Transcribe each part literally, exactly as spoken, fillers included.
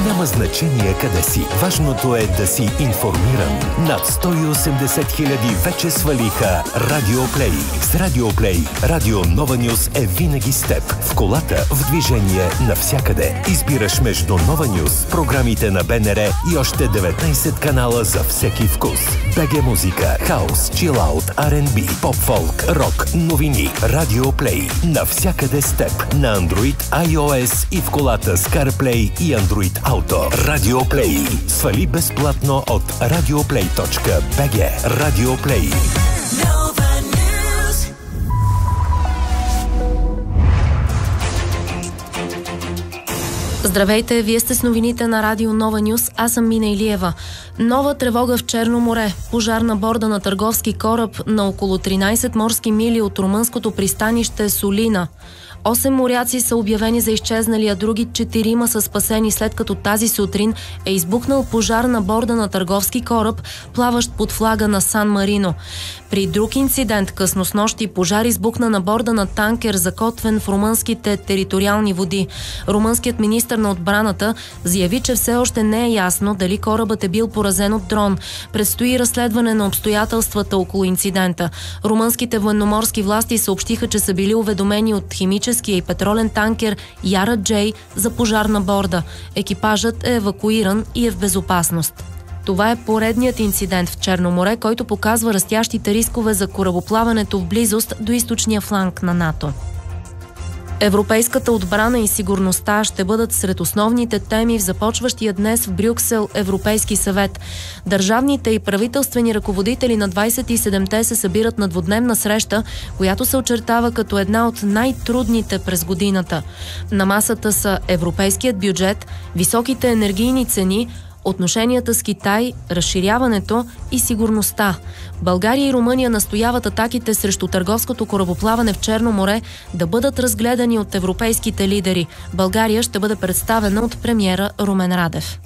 Няма значение къде си. Важното е да си информиран. Над сто и осемдесет хиляди вече свалиха Радиоплей. С Радиоплей Радио Нова Нюз е винаги с теб. В колата, в движение, навсякъде. Избираш между Нова Нюз, програмите на БНР и още деветнайсет канала за всеки вкус. БГ музика, хаус, чилаут, Ар енд Би, поп-фолк, рок, новини. Радиоплей. Навсякъде с теб. На Android, iOS и в колата с CarPlay и Android Auto. Радиоплей. Свали безплатно от радиоплей точка би джи. Радиоплей. Здравейте, вие сте с новините на Радио Нова Нюз. Аз съм Мина Илиева. Нова тревога в Черно море. Пожар на борда на търговски кораб на около тринайсет морски мили от румънското пристанище Солина. Осем моряци са обявени за изчезнали, а други четирима са спасени, след като тази сутрин е избухнал пожар на борда на търговски кораб, плаващ под флага на Сан Марино. При друг инцидент късно снощи пожар избухна на борда на танкер, закотвен в румънските териториални води. Румънският министър на отбраната заяви, че все още не е ясно дали корабът е бил поразен от дрон. Предстои разследване на обстоятелствата около инцидента. Румънските военноморски власти съобщиха, че са били уведомени от химическия и петролен танкер Яра Джей за пожар на борда. Екипажът е евакуиран и е в безопасност. Това е поредният инцидент в Черно море, който показва растящите рискове за корабоплаването в близост до източния фланг на НАТО. Европейската отбрана и сигурността ще бъдат сред основните теми в започващия днес в Брюксел Европейски съвет. Държавните и правителствени ръководители на двайсет и седемте се събират на двудневна среща, която се очертава като една от най-трудните през годината. На масата са европейският бюджет, високите енергийни цени, отношенията с Китай, разширяването и сигурността. България и Румъния настояват атаките срещу търговското корабоплаване в Черно море да бъдат разгледани от европейските лидери. България ще бъде представена от премиера Румен Радев.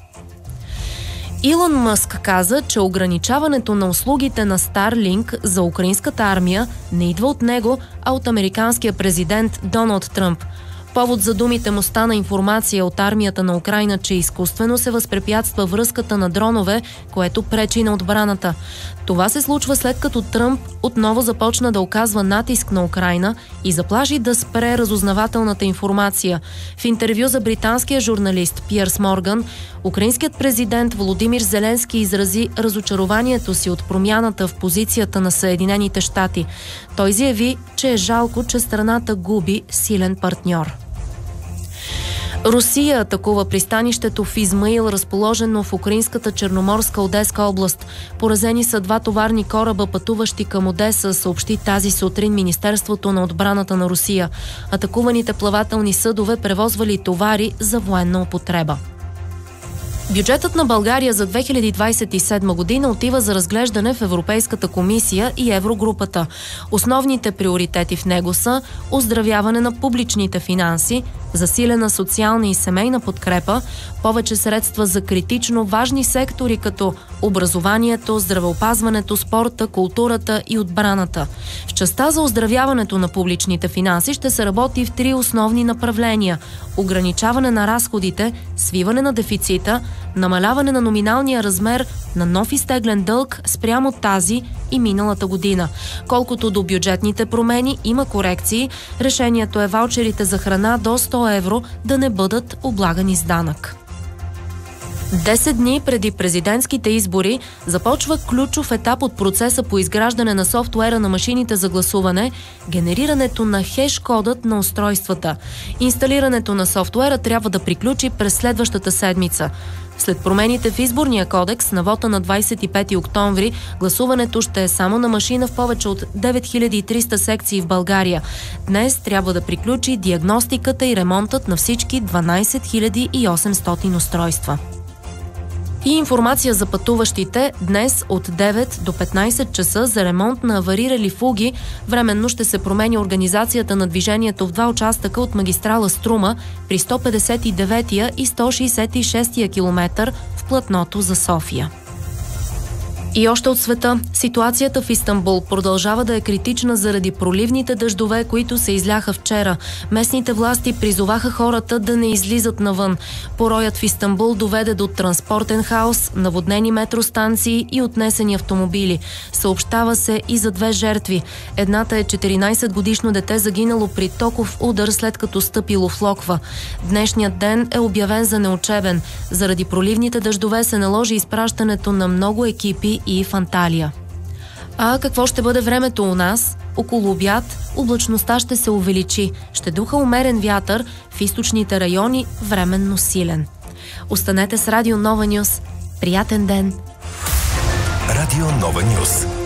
Илон Мъск каза, че ограничаването на услугите на Starlink за украинската армия не идва от него, а от американския президент Доналд Тръмп. Повод за думите му стана информация от армията на Украйна, че изкуствено се възпрепятства връзката на дронове, което пречи на отбраната. Това се случва след като Тръмп отново започна да оказва натиск на Украйна и заплаши да спре разузнавателната информация. В интервю за британския журналист Пиърс Морган, украинският президент Володимир Зеленски изрази разочарованието си от промяната в позицията на Съединените щати. Той заяви, че е жалко, че страната губи силен партньор. Русия атакува пристанището в Измаил, разположено в украинската Черноморска Одеска област. Поразени са два товарни кораба, пътуващи към Одеса, съобщи тази сутрин Министерството на отбраната на Русия. Атакуваните плавателни съдове превозвали товари за военна употреба. Бюджетът на България за две хиляди двайсет и седма година отива за разглеждане в Европейската комисия и Еврогрупата. Основните приоритети в него са оздравяване на публичните финанси, засилена социална и семейна подкрепа, повече средства за критично важни сектори като образованието, здравеопазването, спорта, културата и отбраната. В частта за оздравяването на публичните финанси ще се работи в три основни направления – ограничаване на разходите, свиване на дефицита, намаляване на номиналния размер на нов изтеглен дълг спрямо тази и миналата година. Колкото до бюджетните промени, има корекции. Решението е ваучерите за храна до сто евро да не бъдат облагани с данък. Десет дни преди президентските избори започва ключов етап от процеса по изграждане на софтуера на машините за гласуване – генерирането на хеш-кодът на устройствата. Инсталирането на софтуера трябва да приключи през следващата седмица. След промените в изборния кодекс на вота на двайсет и пети октомври, гласуването ще е само на машина в повече от девет хиляди и триста секции в България. Днес трябва да приключи диагностиката и ремонтът на всички дванайсет хиляди и осемстотин устройства. И информация за пътуващите. Днес от девет до петнайсет часа за ремонт на аварирали фуги временно ще се промени организацията на движението в два участъка от магистрала Струма при сто петдесет и деветия и сто шейсет и шестия километър в платното за София. И още от света, ситуацията в Истанбул продължава да е критична заради проливните дъждове, които се изляха вчера. Местните власти призоваха хората да не излизат навън. Пороят в Истанбул доведе до транспортен хаос, наводнени метростанции и отнесени автомобили. Съобщава се и за две жертви. Едната е четиринайсетгодишно дете, загинало при токов удар, след като стъпило в локва. Днешният ден е обявен за неучебен. Заради проливните дъждове се наложи изпращането на много екипи и в Анталия. А какво ще бъде времето у нас? Около обяд облачността ще се увеличи. Ще духа умерен вятър, в източните райони временно силен. Останете с Радио Нова Нюс. Приятен ден! Радио Нова Нюс.